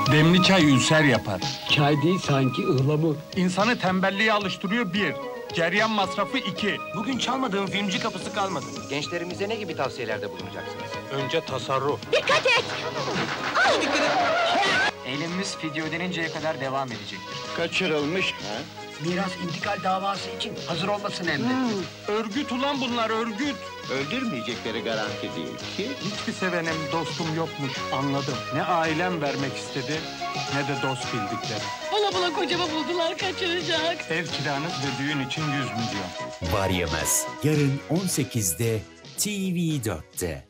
Demli çay ülser yapar. Çay değil sanki ıhlamur. İnsanı tembelliğe alıştırıyor bir. Ceryan masrafı 2. Bugün çalmadığım filmci kapısı kalmadı. Gençlerimize ne gibi tavsiyelerde bulunacaksınız? Önce tasarruf. Dikkat et! Eylemimiz fidye ödeninceye kadar devam edecektir. Kaçırılmış ha? Miras intikal davası için hazır olmasın emri. Örgüt ulan bunlar örgüt. Öldürmeyecekleri garanti değil ki. Hiçbir sevenim, dostum yokmuş anladım. Ne ailem vermek istedi ne de dost bildikleri. Bula bula kocamı buldular, kaçıracak. Ev kiranız ve düğün için 100 milyon. Var yemez. Yarın 18'de TV4'te.